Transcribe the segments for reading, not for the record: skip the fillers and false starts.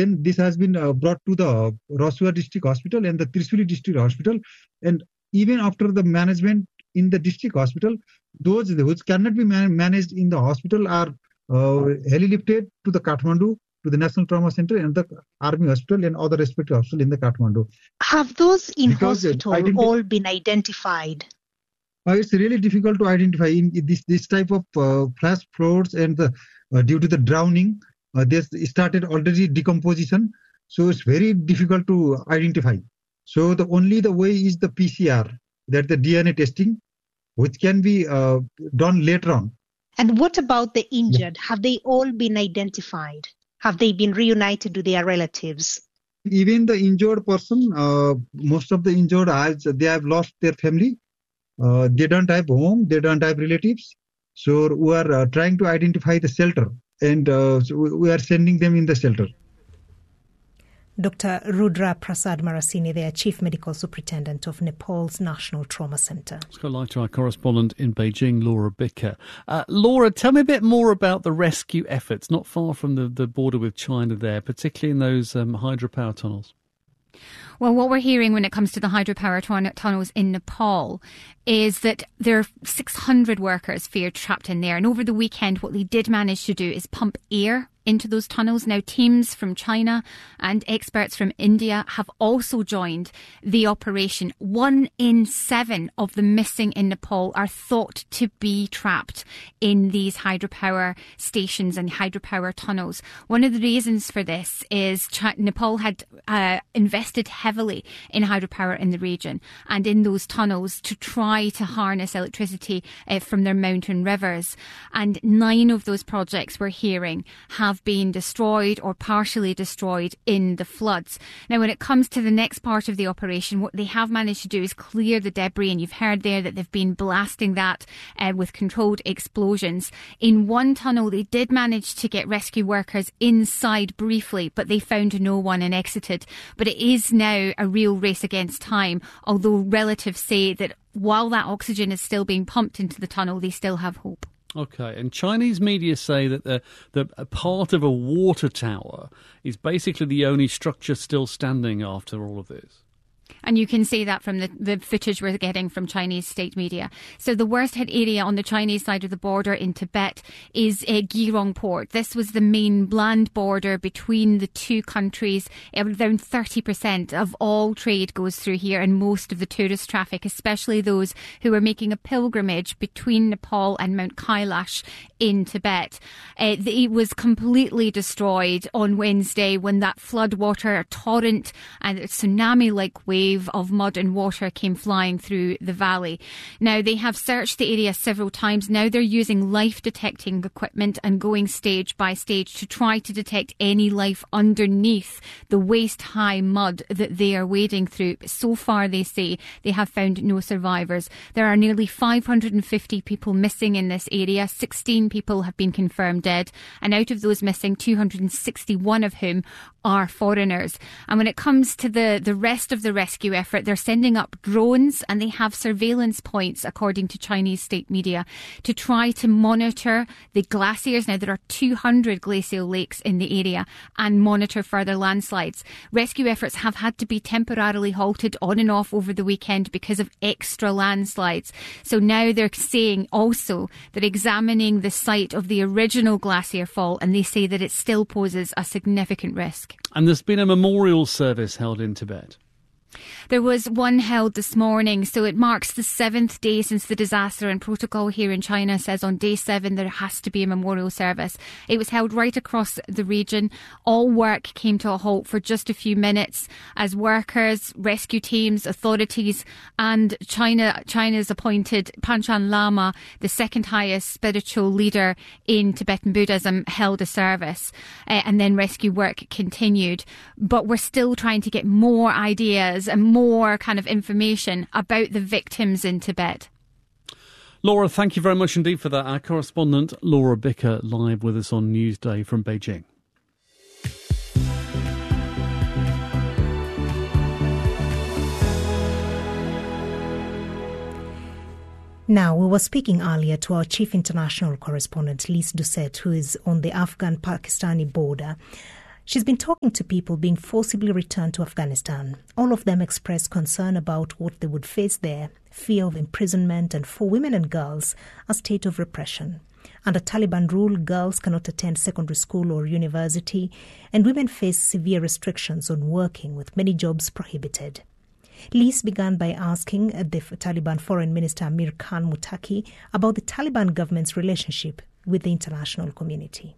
then this has been brought to the Rasuwa District Hospital and the Trisuli District Hospital. And even after the management in the district hospital, those which cannot be managed in the hospital are heli-lifted to the Kathmandu, to the National Trauma Center and the Army Hospital and other respective hospitals in the Kathmandu. Have those in hospital all been identified? It's really difficult to identify in this type of flash floods and due to the drowning. They started already decomposition, so it's very difficult to identify. So the only way is the PCR, that the DNA testing, which can be done later on. And what about the injured? Yeah. Have they all been identified? Have they been reunited to their relatives? Even the injured person, most of the injured, they have lost their family. They don't have home, they don't have relatives. So we are trying to identify the shelter, and so we are sending them in the shelter. Dr. Rudra Prasad Marasini, their Chief Medical Superintendent of Nepal's National Trauma Center. Let's go live to our correspondent in Beijing, Laura Bicker. Laura, tell me a bit more about the rescue efforts, not far from the border with China there, particularly in those hydropower tunnels. Well, what we're hearing when it comes to the hydropower tunnels in Nepal is that there are 600 workers feared trapped in there. And over the weekend, what they did manage to do is pump air into those tunnels. Now, teams from China and experts from India have also joined the operation. 1 in 7 of the missing in Nepal are thought to be trapped in these hydropower stations and hydropower tunnels. One of the reasons for this is Nepal had invested heavily in hydropower in the region and in those tunnels to try to harness electricity from their mountain rivers. And 9 of those projects we're hearing have been destroyed or partially destroyed in the floods. Now, when it comes to the next part of the operation, what they have managed to do is clear the debris, and you've heard there that they've been blasting that with controlled explosions. In one tunnel, they did manage to get rescue workers inside briefly, but they found no one and exited. But it is now a real race against time, although relatives say that while that oxygen is still being pumped into the tunnel, they still have hope. Okay, and Chinese media say that the part of a water tower is basically the only structure still standing after all of this. And you can see that from the footage we're getting from Chinese state media. So the worst hit area on the Chinese side of the border in Tibet is Girong Port. This was the main land border between the two countries. Around 30% of all trade goes through here, and most of the tourist traffic, especially those who are making a pilgrimage between Nepal and Mount Kailash in Tibet. It was completely destroyed on Wednesday when that floodwater, a torrent and a tsunami-like wave of mud and water came flying through the valley. Now, they have searched the area several times. Now they're using life-detecting equipment and going stage by stage to try to detect any life underneath the waist-high mud that they are wading through. But so far, they say they have found no survivors. There are nearly 550 people missing in this area. 16 people have been confirmed dead. And out of those missing, 261 of whom are foreigners. And when it comes to the rest of the rescue effort, they're sending up drones, and they have surveillance points, according to Chinese state media, to try to monitor the glaciers. Now, there are 200 glacial lakes in the area, and monitor further landslides. Rescue efforts have had to be temporarily halted on and off over the weekend because of extra landslides. So now they're saying also they're examining the site of the original glacier fall, and they say that it still poses a significant risk. And there's been a memorial service held in Tibet. There was one held this morning, so it marks the 7th day since the disaster, and protocol here in China says on day 7 there has to be a memorial service. It was held right across the region. All work came to a halt for just a few minutes as workers, rescue teams, authorities and China's appointed Panchen Lama, the second highest spiritual leader in Tibetan Buddhism, held a service, and then rescue work continued. But we're still trying to get more ideas and more kind of information about the victims in Tibet. Laura, thank you very much indeed for that. Our correspondent Laura Bicker live with us on Newsday from Beijing. Now, we were speaking earlier to our chief international correspondent, Lise Doucette, who is on the Afghan-Pakistani border. She's been talking to people being forcibly returned to Afghanistan. All of them expressed concern about what they would face there, fear of imprisonment, and for women and girls, a state of repression. Under Taliban rule, girls cannot attend secondary school or university, and women face severe restrictions on working, with many jobs prohibited. Liz began by asking the Taliban Foreign Minister Amir Khan Muttaqi about the Taliban government's relationship with the international community.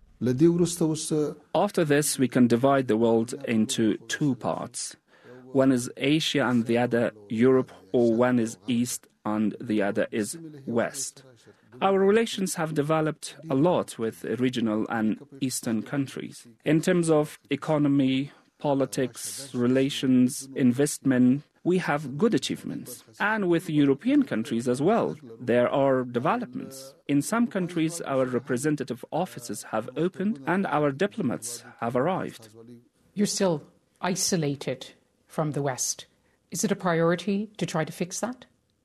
After this, we can divide the world into two parts. One is Asia and the other Europe, or one is East and the other is West. Our relations have developed a lot with regional and Eastern countries. In terms of economy, politics, relations, investment, we have good achievements. And with European countries as well, there are developments. In some countries, our representative offices have opened and our diplomats have arrived. You're still isolated from the West. Is it a priority to try to fix that?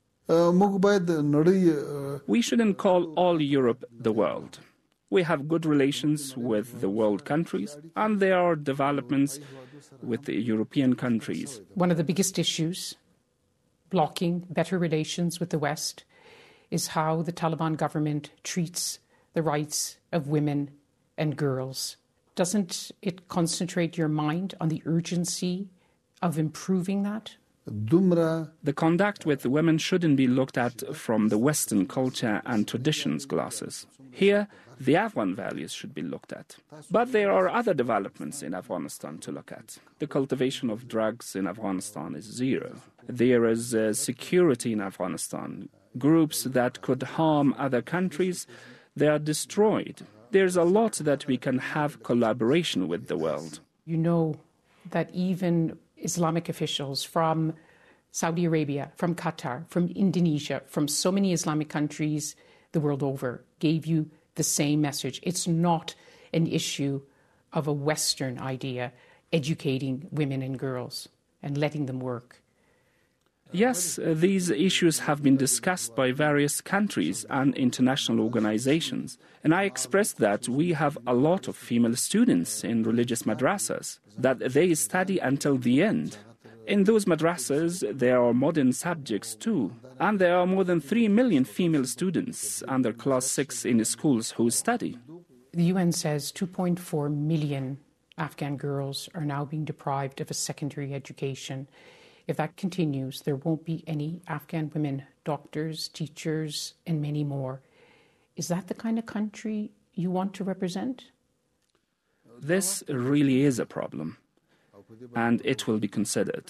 We shouldn't call all Europe the world. We have good relations with the world countries, and there are developments with the European countries. One of the biggest issues blocking better relations with the West is how the Taliban government treats the rights of women and girls. Doesn't it concentrate your mind on the urgency of improving that? The conduct with women shouldn't be looked at from the Western culture and traditions glasses. Here, the Afghan values should be looked at. But there are other developments in Afghanistan to look at. The cultivation of drugs in Afghanistan is zero. There is security in Afghanistan. Groups that could harm other countries, they are destroyed. There's a lot that we can have collaboration with the world. You know that even Islamic officials from Saudi Arabia, from Qatar, from Indonesia, from so many Islamic countries the world over gave you the same message. It's not an issue of a Western idea, educating women and girls and letting them work. Yes, these issues have been discussed by various countries and international organizations. And I expressed that we have a lot of female students in religious madrasas, that they study until the end. In those madrasas, there are modern subjects too. And there are more than 3 million female students under class 6 in schools who study. The UN says 2.4 million Afghan girls are now being deprived of a secondary education. If that continues, there won't be any Afghan women, doctors, teachers, and many more. Is that the kind of country you want to represent? This really is a problem, and it will be considered.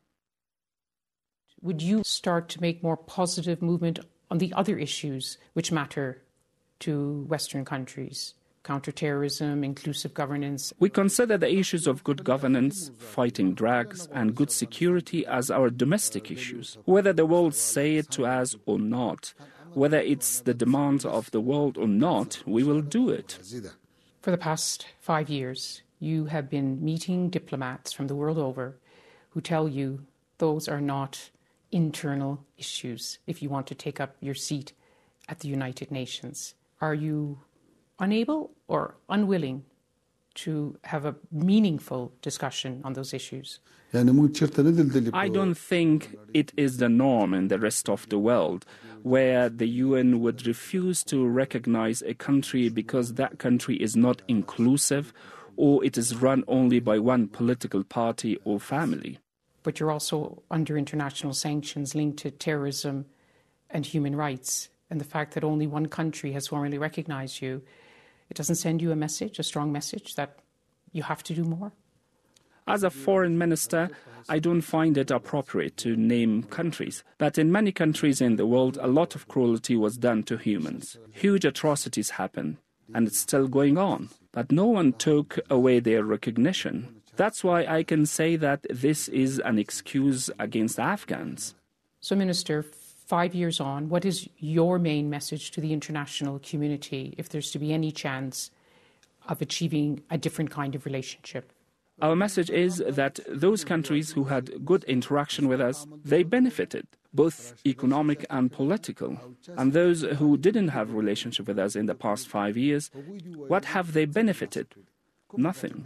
Would you start to make more positive movement on the other issues which matter to Western countries? Counterterrorism, inclusive governance. We consider the issues of good governance, fighting drugs, and good security as our domestic issues. Whether the world say it to us or not, whether it's the demand of the world or not, we will do it. For the past 5 years, you have been meeting diplomats from the world over who tell you those are not internal issues if you want to take up your seat at the United Nations. Are you unable or unwilling to have a meaningful discussion on those issues? I don't think it is the norm in the rest of the world, where the UN would refuse to recognize a country because that country is not inclusive or it is run only by one political party or family. But you're also under international sanctions linked to terrorism and human rights, and the fact that only one country has formally recognized you, it doesn't send you a message, a strong message, that you have to do more? As a foreign minister, I don't find it appropriate to name countries. But in many countries in the world, a lot of cruelty was done to humans. Huge atrocities happened, and it's still going on. But no one took away their recognition. That's why I can say that this is an excuse against Afghans. So, Minister, 5 years on, what is your main message to the international community if there's to be any chance of achieving a different kind of relationship? Our message is that those countries who had good interaction with us, they benefited, both economic and political. And those who didn't have relationship with us in the past 5 years, what have they benefited? Nothing.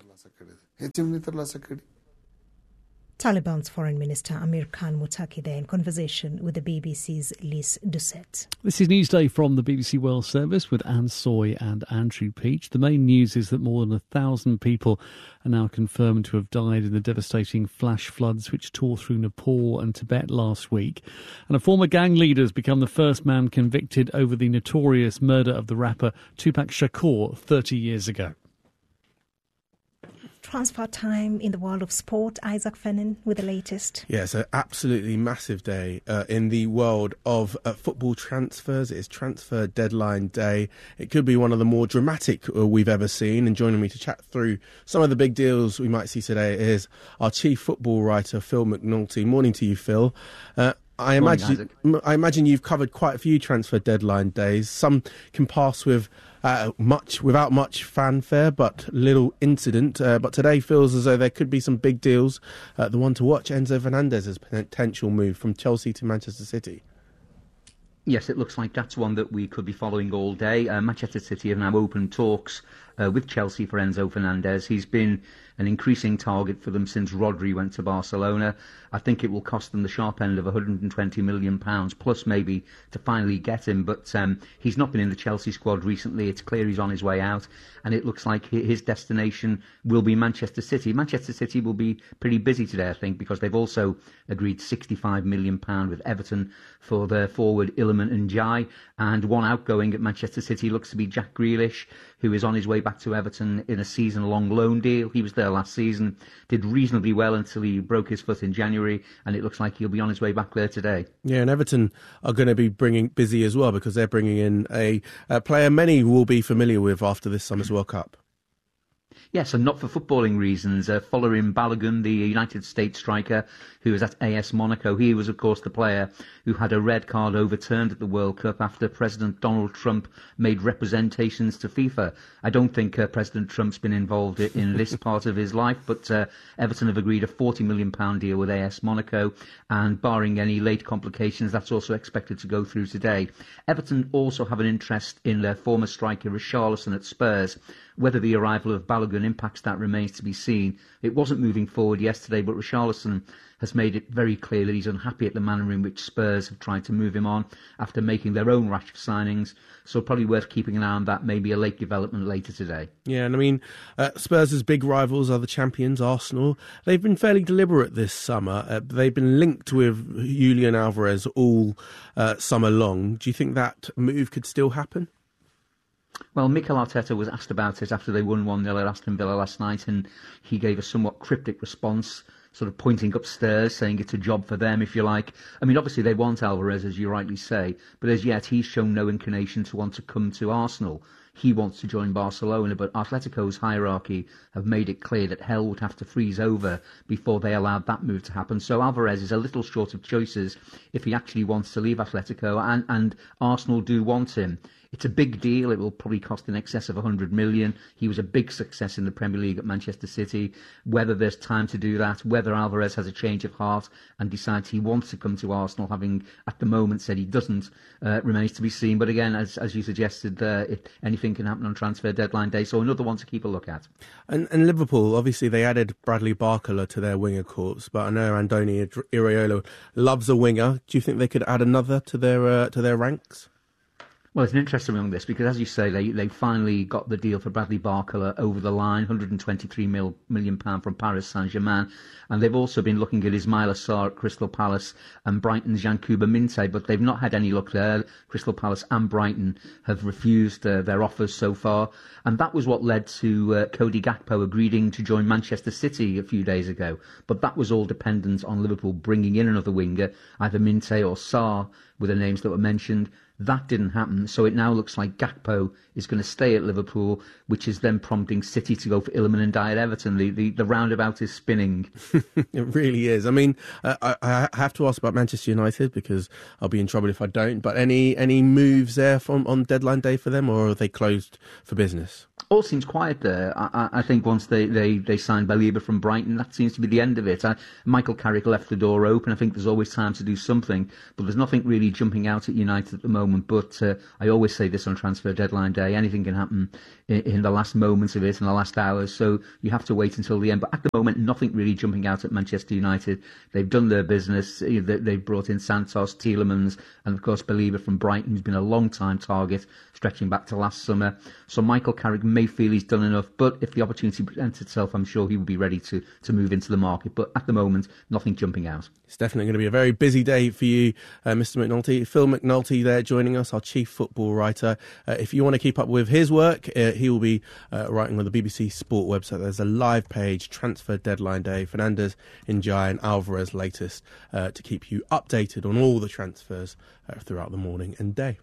Taliban's Foreign Minister Amir Khan Muttaqi there in conversation with the BBC's Lise Doucette. This is Newsday from the BBC World Service with Anne Soy and Andrew Peach. The main news is that more than 1,000 people are now confirmed to have died in the devastating flash floods which tore through Nepal and Tibet last week. And a former gang leader has become the first man convicted over the notorious murder of the rapper Tupac Shakur 30 years ago. Transfer time in the world of sport. Isaac Fennin with the latest. Yeah, it's an absolutely massive day in the world of football transfers. It's transfer deadline day. It could be one of the more dramatic we've ever seen. And joining me to chat through some of the big deals we might see today is our chief football writer, Phil McNulty. Morning to you, Phil. I imagine you've covered quite a few transfer deadline days. Some can pass without much fanfare, but little incident. But today feels as though there could be some big deals. The one to watch, Enzo Fernandez's potential move from Chelsea to Manchester City. Yes, it looks like that's one that we could be following all day. Manchester City have now opened talks with Chelsea for Enzo Fernandez. He's been an increasing target for them since Rodri went to Barcelona. I think it will cost them the sharp end of £120 million, plus maybe to finally get him. But he's not been in the Chelsea squad recently. It's clear he's on his way out. And it looks like his destination will be Manchester City. Manchester City will be pretty busy today, I think, because they've also agreed £65 million with Everton for their forward Iliman Ndiaye. And one outgoing at Manchester City looks to be Jack Grealish, who is on his way back to Everton in a season-long loan deal. He was there last season, did reasonably well until he broke his foot in January, and it looks like he'll be on his way back there today. Yeah, and Everton are going to be busy as well, because they're bringing in a player many will be familiar with after this summer's World Cup. Yes, and not for footballing reasons. Folarin Balogun, the United States striker who was at AS Monaco, he was, of course, the player who had a red card overturned at the World Cup after President Donald Trump made representations to FIFA. I don't think President Trump's been involved in this part of his life, but Everton have agreed a £40 million deal with AS Monaco, and barring any late complications, that's also expected to go through today. Everton also have an interest in their former striker Richarlison at Spurs. Whether the arrival of Balogun impacts that remains to be seen. It wasn't moving forward yesterday, but Richarlison has made it very clear that he's unhappy at the manner in which Spurs have tried to move him on after making their own rash of signings. So probably worth keeping an eye on that, maybe a late development later today. Yeah, and I mean, Spurs' big rivals are the champions, Arsenal. They've been fairly deliberate this summer. They've been linked with Julian Alvarez all summer long. Do you think that move could still happen? Well, Mikel Arteta was asked about it after they won 1-0 at Aston Villa last night, and he gave a somewhat cryptic response, sort of pointing upstairs, saying it's a job for them, if you like. I mean, obviously they want Alvarez, as you rightly say, but as yet he's shown no inclination to want to come to Arsenal. He wants to join Barcelona, but Atletico's hierarchy have made it clear that hell would have to freeze over before they allowed that move to happen. So Alvarez is a little short of choices if he actually wants to leave Atletico, and Arsenal do want him. It's a big deal. It will probably cost in excess of $100 million. He was a big success in the Premier League at Manchester City. Whether there's time to do that, whether Alvarez has a change of heart and decides he wants to come to Arsenal, having at the moment said he doesn't, remains to be seen. But again, as you suggested, anything can happen on transfer deadline day. So another one to keep a look at. And Liverpool, obviously, they added Bradley Barcola to their winger corps, but I know Andoni Iraola loves a winger. Do you think they could add another to their ranks? Well, it's an interesting one, this, because as you say, they finally got the deal for Bradley Barcola over the line, £123 million from Paris Saint-Germain, and they've also been looking at Ismaila Sarr at Crystal Palace and Brighton's Yankuba Minte, but they've not had any luck there. Crystal Palace and Brighton have refused their offers so far, and that was what led to Cody Gakpo agreeing to join Manchester City a few days ago, but that was all dependent on Liverpool bringing in another winger, either Minte or Sarr, were the names that were mentioned. That didn't happen, so it now looks like Gakpo is going to stay at Liverpool, which is then prompting City to go for Iliman Ndiaye at Everton. The roundabout is spinning. It really is. I mean, I have to ask about Manchester United, because I'll be in trouble if I don't, but any moves there on deadline day for them, or are they closed for business? All seems quiet there. I think once they signed Baleba from Brighton, that seems to be the end of it. Michael Carrick left the door open. I think there's always time to do something, but there's nothing really jumping out at United at the moment. moment. But I always say this on transfer deadline day: anything can happen in the last moments of it, in the last hours. So you have to wait until the end. But at the moment, nothing really jumping out at Manchester United. They've done their business. They've brought in Santos, Tielemans, and of course Believer from Brighton, who's been a long-time target, stretching back to last summer. So Michael Carrick may feel he's done enough, but if the opportunity presents itself, I'm sure he will be ready to move into the market. But at the moment, nothing jumping out. It's definitely going to be a very busy day for you, Mr. McNulty. Phil McNulty there joining us, our chief football writer. If you want to keep up with his work, he will be writing on the BBC Sport website. There's a live page, transfer deadline day, Fernandes, Ndiaye and Alvarez latest, to keep you updated on all the transfers throughout the morning and day.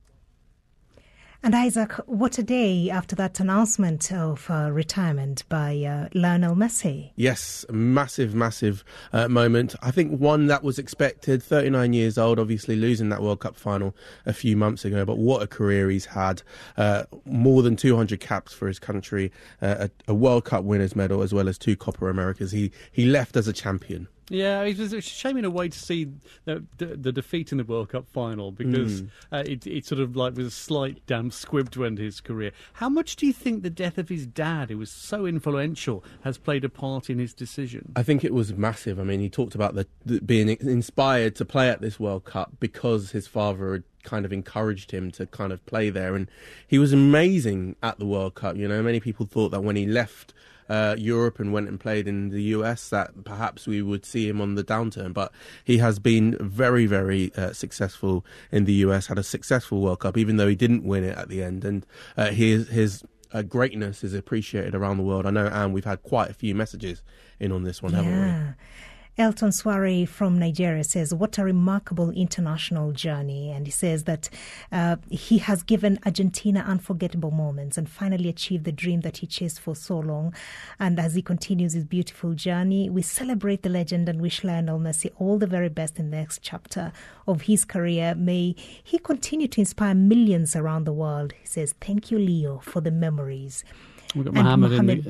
And Isaac, what a day after that announcement of retirement by Lionel Messi. Yes, massive moment. I think one that was expected, 39 years old, obviously losing that World Cup final a few months ago, but what a career he's had. More than 200 caps for his country, a World Cup winners medal, as well as 2 Copa Americas. He left as a champion. Yeah, it was a shame in a way to see the defeat in the World Cup final, because it sort of like was a slight damn squib to end his career. How much do you think the death of his dad, who was so influential, has played a part in his decision? I think it was massive. I mean, he talked about the being inspired to play at this World Cup because his father had kind of encouraged him to kind of play there, and he was amazing at the World Cup. You know, many people thought that when he left Europe and went and played in the US, that perhaps we would see him on the downturn, but he has been very, very successful in the US, had a successful World Cup, even though he didn't win it at the end, and his greatness is appreciated around the world. I know, Anne, we've had quite a few messages in on this one, haven't we? Elton Sware from Nigeria says, what a remarkable international journey. And he says that he has given Argentina unforgettable moments and finally achieved the dream that he chased for so long. And as he continues his beautiful journey, we celebrate the legend and wish Lionel Messi all the very best in the next chapter of his career. May he continue to inspire millions around the world. He says, thank you, Leo, for the memories. We've got Mohammed in the...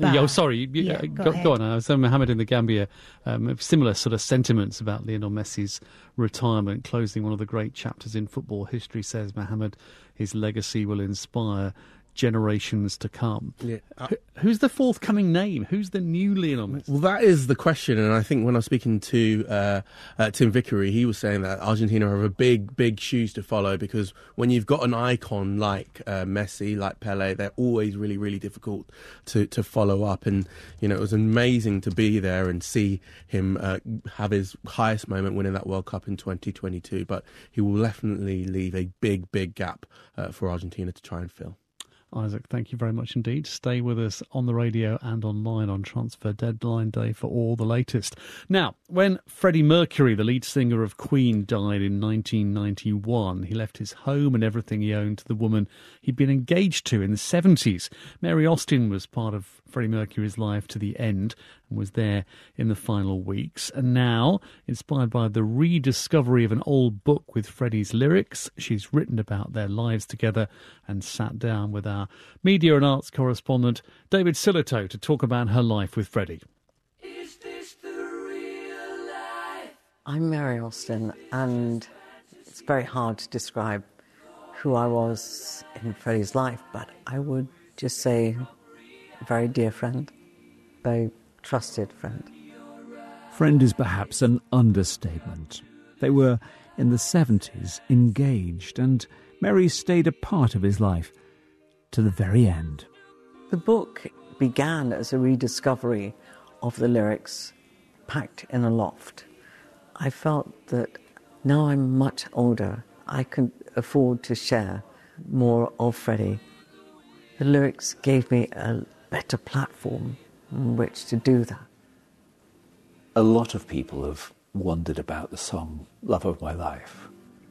Go on. I was saying Mohammed in the Gambia. Similar sort of sentiments about Lionel Messi's retirement, closing one of the great chapters in football history, says Mohammed. His legacy will inspire generations to come. Yeah. Who's the forthcoming name? Who's the new Lionel Messi? Well, that is the question, and I think when I was speaking to Tim Vickery, he was saying that Argentina have a big shoes to follow, because when you've got an icon like Messi, like Pele, they're always really, really difficult to follow up. And, you know, it was amazing to be there and see him have his highest moment winning that World Cup in 2022, but he will definitely leave a big gap for Argentina to try and fill. Isaac, thank you very much indeed. Stay with us on the radio and online on Transfer Deadline Day for all the latest. Now, when Freddie Mercury, the lead singer of Queen, died in 1991, he left his home and everything he owned to the woman he'd been engaged to in the 70s. Mary Austin was part of Freddie Mercury's life to the end and was there in the final weeks. And now, inspired by the rediscovery of an old book with Freddie's lyrics, she's written about their lives together and sat down with our media and arts correspondent David Sillito to talk about her life with Freddie. Is this the real life? I'm Mary Austin, and it's very hard to describe who I was in Freddie's life, but I would just say a very dear friend, very trusted friend. Friend is perhaps an understatement. They were, in the 70s, engaged, and Mary stayed a part of his life to the very end. The book began as a rediscovery of the lyrics packed in a loft. I felt that now I'm much older, I can afford to share more of Freddie. The lyrics gave me a better platform on which to do that. A lot of people have wondered about the song Love of My Life.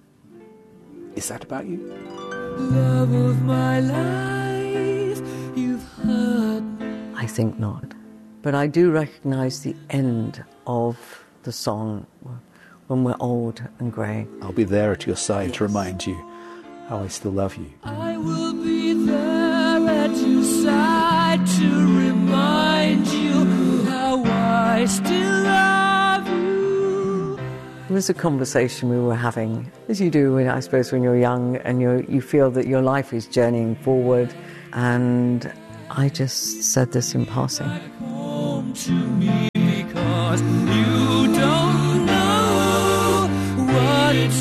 Is that about you? Love of my life, you've hurt me. I think not. But I do recognise the end of the song when we're old and grey. I'll be there at your side to remind you how I still love you. I will be there at your side to remind you how I still love you. was a conversation we were having, as you do, I suppose, when you're young and you feel that your life is journeying forward. And I just said this in passing. Home to me because you don't know what it's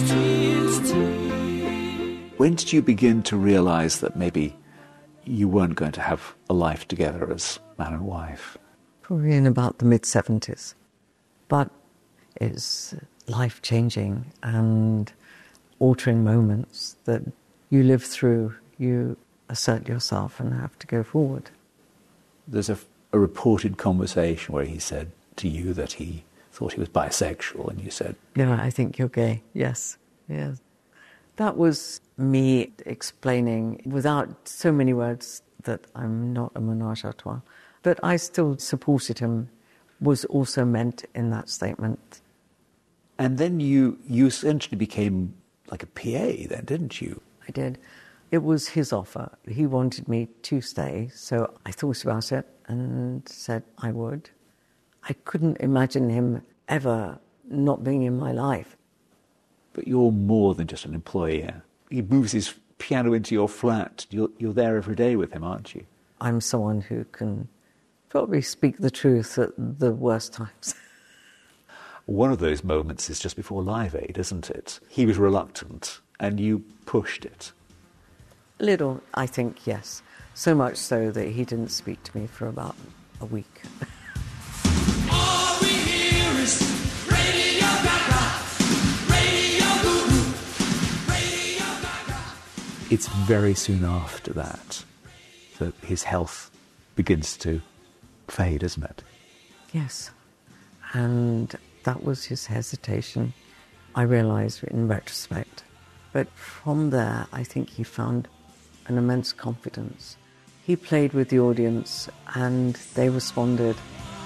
When did you begin to realise that maybe you weren't going to have a life together as man and wife? Probably in about the mid-70s. But it's life-changing and altering moments that you live through. You assert yourself and have to go forward. There's a reported conversation where he said to you that he thought he was bisexual, and you said... Yeah, I think you're gay, yes. Yes. That was me explaining, without so many words, that I'm not a ménage à trois. But I still supported him, was also meant in that statement. And then you essentially became like a PA then, didn't you? I did. It was his offer. He wanted me to stay, so I thought about it and said I would. I couldn't imagine him ever not being in my life. But you're more than just an employee. He moves his piano into your flat. You're there every day with him, aren't you? I'm someone who can probably speak the truth at the worst times. One of those moments is just before Live Aid, isn't it? He was reluctant, and you pushed it. Little, I think, yes. So much so that he didn't speak to me for about a week. All we hear is Radio Gaga, Radio Guru, Radio Gaga. It's very soon after that his health begins to fade, isn't it? Yes. And that was his hesitation, I realised in retrospect. But from there, I think he found an immense confidence. He played with the audience and they responded.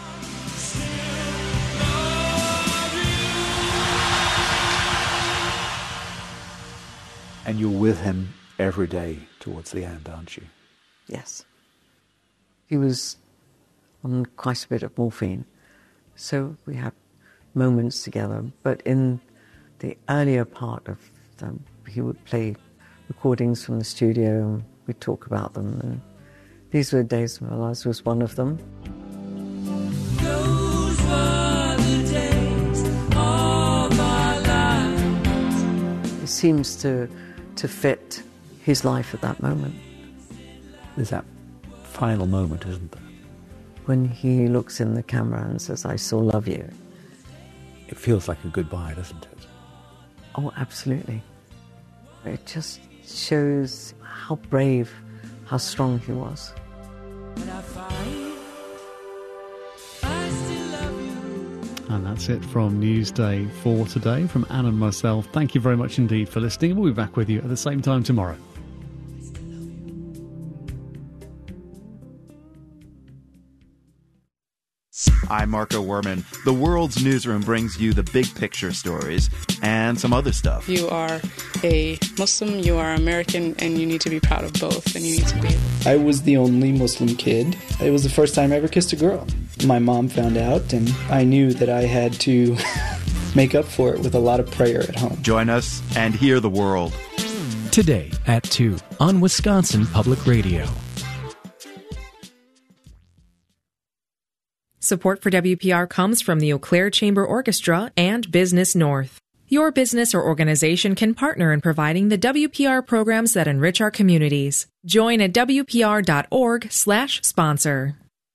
And you're with him every day towards the end, aren't you? Yes. He was on quite a bit of morphine, so we had moments together. But in the earlier part of them, he would play recordings from the studio and we'd talk about them. And these were days of our lives, was one of them. Those were the days of our lives. It seems to fit his life at that moment. There's that final moment, isn't there? When he looks in the camera and says, I still love you. It feels like a goodbye, doesn't it? Oh, absolutely. It just shows how brave, how strong he was. And that's it from Newsday for today. From Anne and myself, thank you very much indeed for listening. We'll be back with you at the same time tomorrow. I'm Marco Werman. The World's Newsroom brings you the big picture stories and some other stuff. You are a Muslim, you are American, and you need to be proud of both, and you need to be... I was the only Muslim kid. It was the first time I ever kissed a girl. My mom found out, and I knew that I had to make up for it with a lot of prayer at home. Join us and hear the world. Today at 2 on Wisconsin Public Radio. Support for WPR comes from the Eau Claire Chamber Orchestra and Business North. Your business or organization can partner in providing the WPR programs that enrich our communities. Join at wpr.org/sponsor.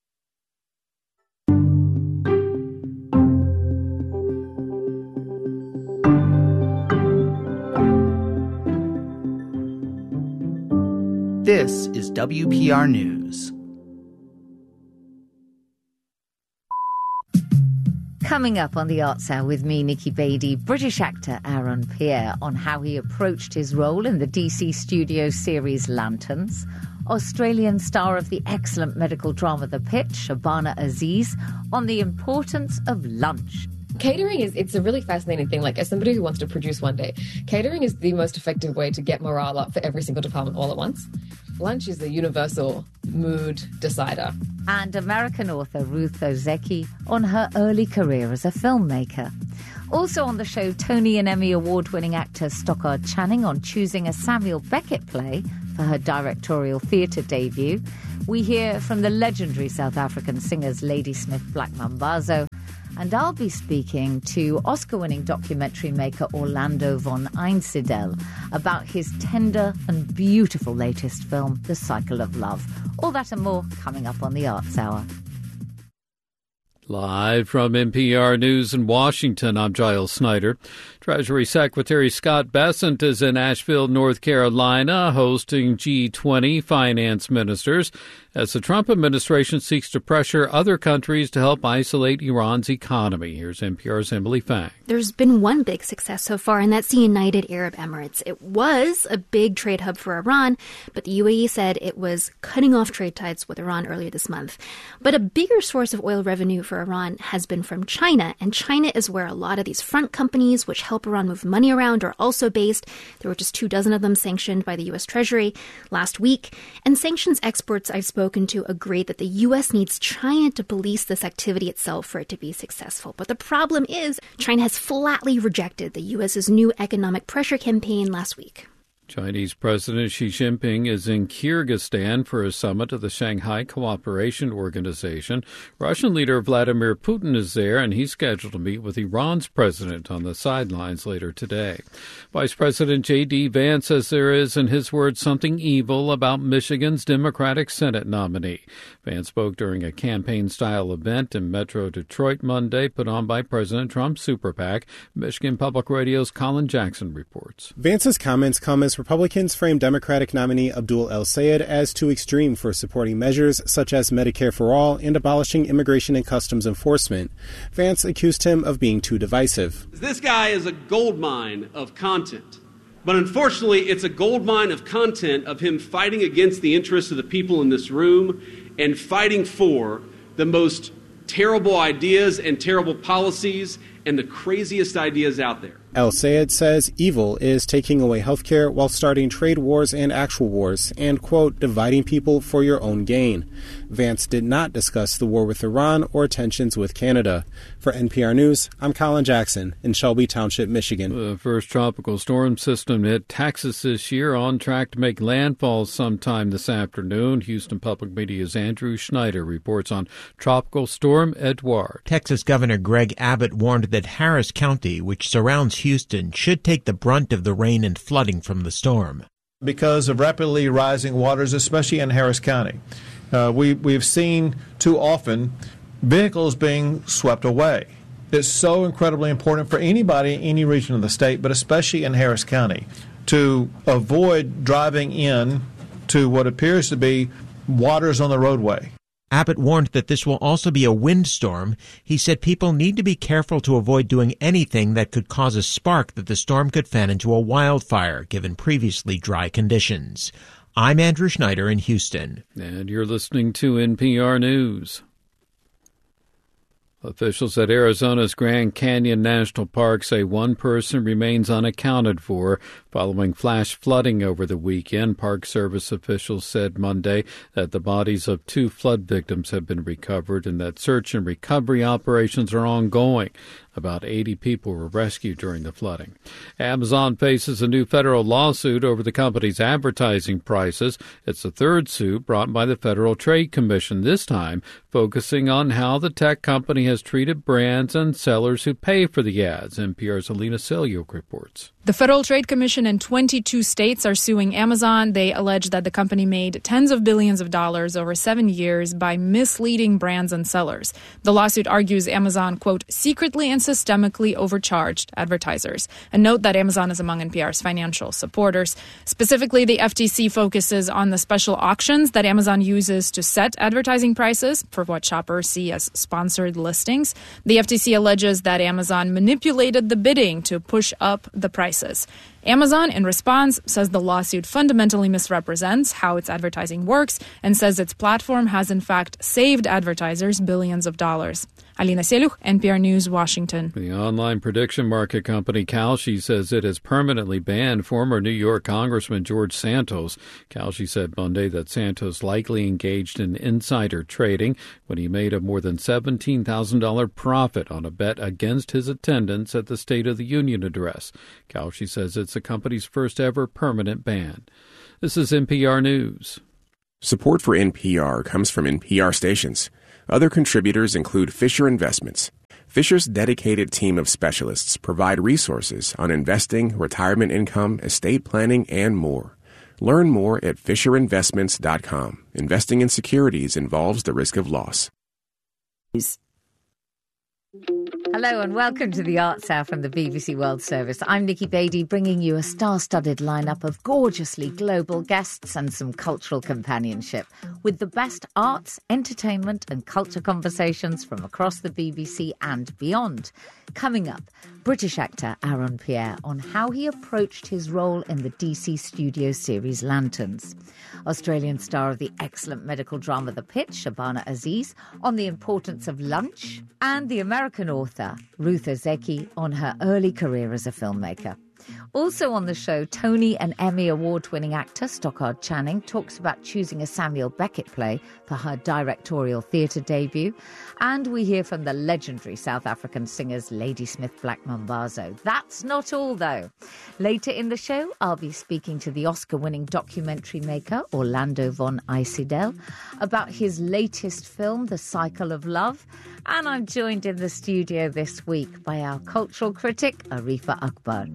This is WPR News. Coming up on the Arts Hour with me, Nikki Beattie, British actor Aaron Pierre on how he approached his role in the DC Studios series Lanterns, Australian star of the excellent medical drama The Pitch, Shabana Aziz, on the importance of lunch. Catering it's a really fascinating thing. Like, as somebody who wants to produce one day, catering is the most effective way to get morale up for every single department all at once. Lunch is the universal mood decider. And American author Ruth Ozeki on her early career as a filmmaker. Also on the show, Tony and Emmy award-winning actor Stockard Channing on choosing a Samuel Beckett play for her directorial theatre debut. We hear from the legendary South African singers Ladysmith Black Mambazo. And I'll be speaking to Oscar-winning documentary maker Orlando von Einsiedel about his tender and beautiful latest film, The Cycle of Love. All that and more coming up on the Arts Hour. Live from NPR News in Washington, I'm Giles Snyder. Treasury Secretary Scott Bessent is in Asheville, North Carolina, hosting G20 finance ministers as the Trump administration seeks to pressure other countries to help isolate Iran's economy. Here's NPR's Emily Fang. There's been one big success so far, and that's the United Arab Emirates. It was a big trade hub for Iran, but the UAE said it was cutting off trade ties with Iran earlier this month. But a bigger source of oil revenue for Iran has been from China, and China is where a lot of these front companies, which help Iran move money around, are also based. There were just 24 of them sanctioned by the U.S. Treasury last week, and sanctions experts I've spoken to agree that the U.S. needs China to police this activity itself for it to be successful. But the problem is China has flatly rejected the U.S.'s new economic pressure campaign last week. Chinese President Xi Jinping is in Kyrgyzstan for a summit of the Shanghai Cooperation Organization. Russian leader Vladimir Putin is there, and he's scheduled to meet with Iran's president on the sidelines later today. Vice President J.D. Vance says there is, in his words, something evil about Michigan's Democratic Senate nominee. Vance spoke during a campaign-style event in Metro Detroit Monday, put on by President Trump's super PAC. Michigan Public Radio's Colin Jackson reports. Vance's comments come as Republicans frame Democratic nominee Abdul El-Sayed as too extreme for supporting measures such as Medicare for All and abolishing immigration and customs enforcement. Vance accused him of being too divisive. This guy is a goldmine of content. But unfortunately, it's a goldmine of content of him fighting against the interests of the people in this room and fighting for the most terrible ideas and terrible policies and the craziest ideas out there. El-Sayed says evil is taking away health care while starting trade wars and actual wars and, quote, dividing people for your own gain. Vance did not discuss the war with Iran or tensions with Canada. For NPR News, I'm Colin Jackson in Shelby Township, Michigan. The first tropical storm system hit Texas this year, on track to make landfall sometime this afternoon. Houston Public Media's Andrew Schneider reports on Tropical Storm Edouard. Texas Governor Greg Abbott warned that Harris County, which surrounds Houston, should take the brunt of the rain and flooding from the storm. Because of rapidly rising waters, especially in Harris County. We've seen too often vehicles being swept away. It's so incredibly important for anybody in any region of the state, but especially in Harris County, to avoid driving in to what appears to be waters on the roadway. Abbott warned that this will also be a windstorm. He said people need to be careful to avoid doing anything that could cause a spark that the storm could fan into a wildfire, given previously dry conditions. I'm Andrew Schneider in Houston. And you're listening to NPR News. Officials at Arizona's Grand Canyon National Park say one person remains unaccounted for following flash flooding over the weekend. Park Service officials said Monday that the bodies of 2 flood victims have been recovered and that search and recovery operations are ongoing. About 80 people were rescued during the flooding. Amazon faces a new federal lawsuit over the company's advertising prices. It's the third suit brought by the Federal Trade Commission, this time focusing on how the tech company has treated brands and sellers who pay for the ads. NPR's Alina Selyuk reports. The Federal Trade Commission in 22 states are suing Amazon. They allege that the company made tens of billions of dollars over 7 years by misleading brands and sellers. The lawsuit argues Amazon, quote, secretly and systemically overcharged advertisers. And note that Amazon is among NPR's financial supporters. Specifically, the FTC focuses on the special auctions that Amazon uses to set advertising prices for what shoppers see as sponsored listings. The FTC alleges that Amazon manipulated the bidding to push up the prices. Amazon, in response, says the lawsuit fundamentally misrepresents how its advertising works and says its platform has, in fact, saved advertisers billions of dollars. Alina Seluch, NPR News, Washington. The online prediction market company Kalshi says it has permanently banned former New York Congressman George Santos. Kalshi said Monday that Santos likely engaged in insider trading when he made a more than $17,000 profit on a bet against his attendance at the State of the Union address. Kalshi says it's the company's first ever permanent ban. This is NPR News. Support for NPR comes from NPR stations. Other contributors include Fisher Investments. Fisher's dedicated team of specialists provide resources on investing, retirement income, estate planning, and more. Learn more at FisherInvestments.com. Investing in securities involves the risk of loss. Hello and welcome to the Arts Hour from the BBC World Service. I'm Nikki Beattie, bringing you a star-studded lineup of gorgeously global guests and some cultural companionship with the best arts, entertainment and culture conversations from across the BBC and beyond. Coming up, British actor Aaron Pierre on how he approached his role in the DC studio series Lanterns. Australian star of the excellent medical drama The Pitch, Shabana Aziz, on the importance of lunch, and the American author Ruth Ozeki on her early career as a filmmaker. Also on the show, Tony and Emmy award-winning actor Stockard Channing talks about choosing a Samuel Beckett play for her directorial theatre debut. And we hear from the legendary South African singers Ladysmith Black Mambazo. That's not all, though. Later in the show, I'll be speaking to the Oscar-winning documentary maker Orlando von Eisidel about his latest film, The Cycle of Love. And I'm joined in the studio this week by our cultural critic, Arifa Akbar.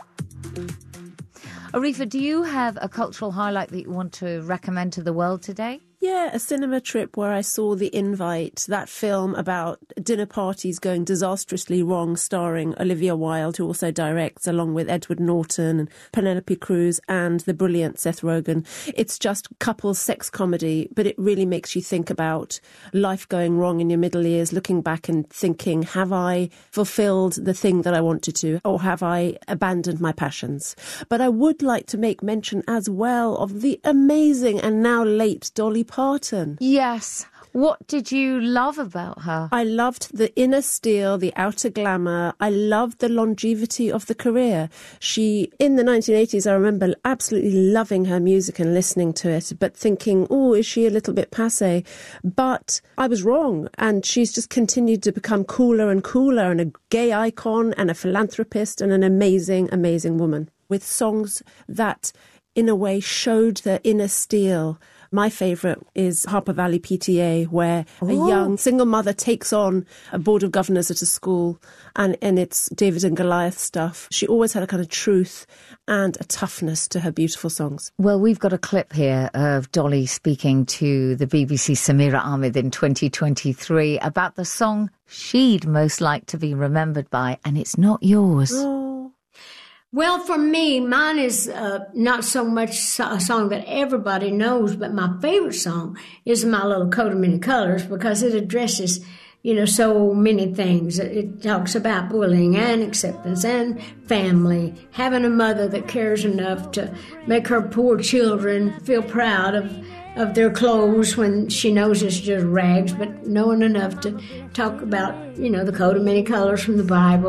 Arifa, do you have a cultural highlight that you want to recommend to the world today? Yeah, a cinema trip where I saw The Invite, that film about dinner parties going disastrously wrong, starring Olivia Wilde, who also directs, along with Edward Norton and Penelope Cruz and the brilliant Seth Rogen. It's just couples sex comedy, but it really makes you think about life going wrong in your middle years, looking back and thinking, have I fulfilled the thing that I wanted to, or have I abandoned my passions? But I would like to make mention as well of the amazing and now late Dolly Parton. Yes. What did you love about her? I loved the inner steel, the outer glamour. I loved the longevity of the career. She, in the 1980s, I remember absolutely loving her music and listening to it, but thinking, oh, is she a little bit passé? But I was wrong, and she's just continued to become cooler and cooler, and a gay icon and a philanthropist and an amazing, amazing woman with songs that, in a way, showed the inner steel. My favourite is Harper Valley PTA, where a young single mother takes on a board of governors at a school, and it's David and Goliath stuff. She always had a kind of truth and a toughness to her beautiful songs. Well, we've got a clip here of Dolly speaking to the BBC Samira Ahmed in 2023 about the song she'd most like to be remembered by, and it's not yours. Well, for me, mine is not so much a song that everybody knows, but my favorite song is My Little Coat of Many Colors, because it addresses, so many things. It talks about bullying and acceptance and family, having a mother that cares enough to make her poor children feel proud of their clothes when she knows it's just rags, but knowing enough to talk about, the coat of many colors from the Bible.